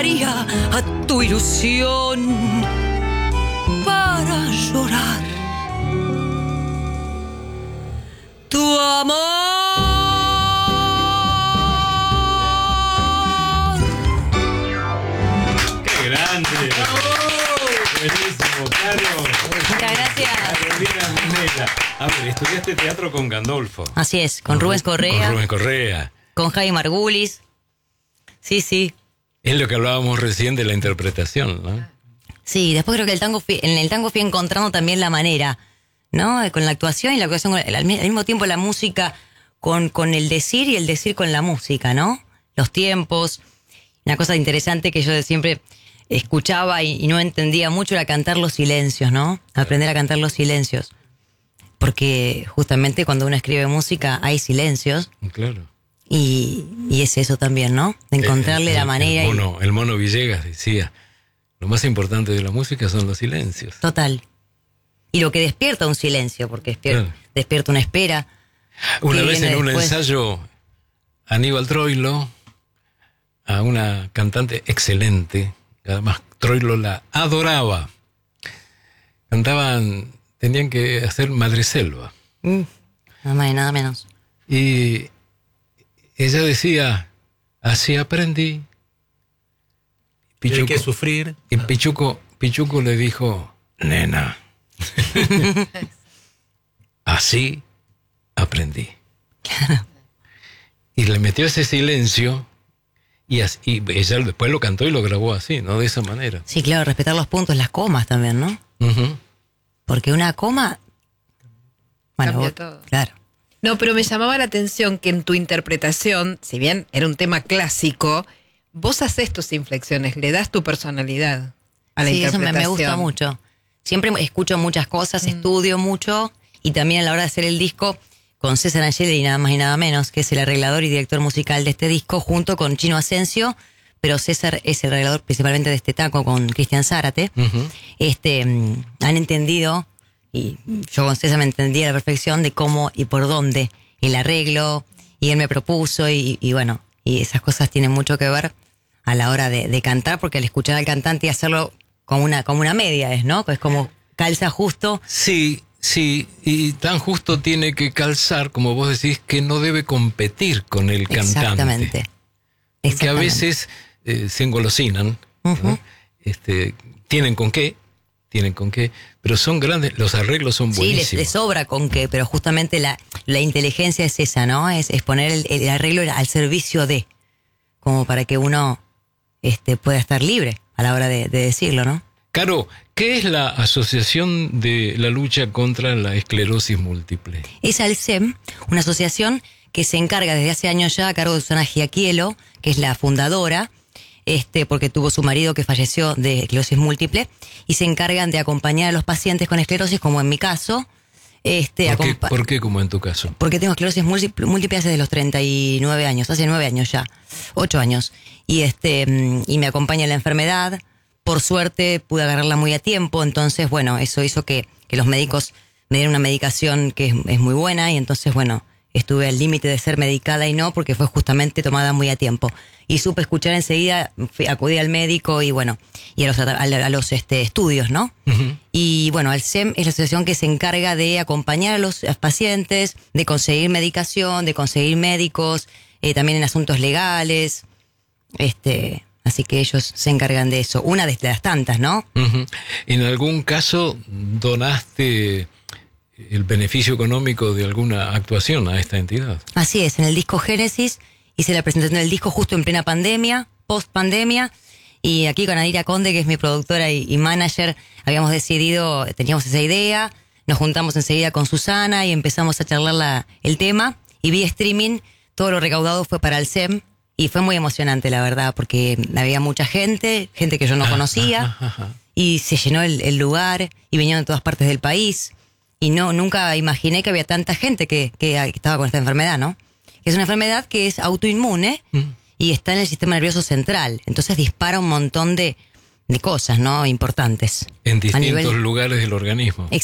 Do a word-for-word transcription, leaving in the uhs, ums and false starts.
daría a tu ilusión para llorar tu amor. ¡Qué grande! Buenísimo, Caro. Muchas gracias. Carolina Minella. A ver, estudiaste teatro con Gandolfo. Así es, con Rubens Correa. Con Rubens Correa. Con Jaime Margulis. Sí, sí. Es lo que hablábamos recién de la interpretación, ¿no? Sí, después creo que el tango fui, en el tango fui encontrando también la manera, ¿no? Con la actuación y la actuación, con, al, al mismo tiempo la música con, con el decir y el decir con la música, ¿no? Los tiempos. Una cosa interesante que yo siempre escuchaba y, y no entendía mucho era cantar los silencios, ¿no? Aprender a cantar los silencios. Porque justamente cuando uno escribe música hay silencios. Claro. Y, y es eso también, ¿no? De encontrarle el, el, la manera. El mono, y... el mono Villegas decía, lo más importante de la música son los silencios. Total. Y lo que despierta un silencio, porque despierta, claro. despierta una espera. Una vez en un después. ensayo, Aníbal Troilo, a una cantante excelente, además Troilo la adoraba. Cantaban, tenían que hacer Madreselva. Mm, nada más y nada menos. Y ella decía, así aprendí. Pichuco, hay que sufrir. Y Pichuco, Pichuco le dijo, nena, así aprendí. Claro. Y le metió ese silencio y, así, y ella después lo cantó y lo grabó así, ¿no? De esa manera. Sí, claro, respetar los puntos, las comas también, ¿no? Uh-huh. Porque una coma... Bueno, cambia vos, todo. Claro. No, pero me llamaba la atención que en tu interpretación, si bien era un tema clásico, vos haces tus inflexiones, le das tu personalidad a la sí, interpretación. Sí, eso me, me gusta mucho. Siempre escucho muchas cosas, mm. estudio mucho, y también a la hora de hacer el disco con César Angeli, nada más y nada menos, que es el arreglador y director musical de este disco, junto con Chino Asensio, pero César es el arreglador principalmente de este taco con Cristian Zárate. Uh-huh. Este, han entendido, y yo con César me entendí a la perfección de cómo y por dónde el arreglo, y él me propuso, y, y bueno, y esas cosas tienen mucho que ver a la hora de, de cantar, porque al escuchar al cantante y hacerlo como una, como una media es, ¿no? Pues como calza justo. Sí, sí, y tan justo tiene que calzar, como vos decís, que no debe competir con el cantante. Exactamente. Porque Exactamente. a veces eh, se engolosinan, uh-huh. ¿no? este, tienen con qué, tienen con qué, pero son grandes, los arreglos son buenísimos. Sí, les, les sobra con qué, pero justamente la, la inteligencia es esa, ¿no? Es, es poner el, el arreglo al servicio de, como para que uno este, pueda estar libre a la hora de, de decirlo, ¿no? Caro, ¿qué es la Asociación de la Lucha contra la Esclerosis Múltiple? Es ALSEM, una asociación que se encarga desde hace años ya a cargo de Susana Giaquielo, que es la fundadora, este, porque tuvo su marido que falleció de esclerosis múltiple, y se encargan de acompañar a los pacientes con esclerosis, como en mi caso. Este, ¿Por, qué, acompa- ¿Por qué como en tu caso? Porque tengo esclerosis múltiple, múltiple hace de los treinta y nueve años, hace nueve años ya, ocho años. Y, este, y me acompaña la enfermedad. Por suerte pude agarrarla muy a tiempo, entonces, bueno, eso hizo que, que los médicos me dieran una medicación que es, es muy buena, y entonces, bueno, estuve al límite de ser medicada y no, porque fue justamente tomada muy a tiempo. Y supe escuchar enseguida, fui, acudí al médico y bueno, y a los, a, a los este, estudios, ¿no? Uh-huh. Y bueno, ALSEM es la asociación que se encarga de acompañar a los pacientes, de conseguir medicación, de conseguir médicos, eh, también en asuntos legales, este... Así que ellos se encargan de eso. Una de las tantas, ¿no? Uh-huh. ¿En algún caso donaste el beneficio económico de alguna actuación a esta entidad? Así es, en el disco Génesis hice la presentación del disco justo en plena pandemia, post pandemia, y aquí con Adira Conde, que es mi productora y, y manager, habíamos decidido, teníamos esa idea, nos juntamos enseguida con Susana y empezamos a charlar la, el tema, y vía streaming todo lo recaudado fue para ALSEM. Y fue muy emocionante, la verdad, porque había mucha gente, gente que yo no conocía, y se llenó el, el lugar, y venían de todas partes del país, y no nunca imaginé que había tanta gente que, que estaba con esta enfermedad, ¿no? Es una enfermedad que es autoinmune, mm. y está en el sistema nervioso central, entonces dispara un montón de, de cosas, ¿no? Importantes. En distintos nivel... lugares del organismo.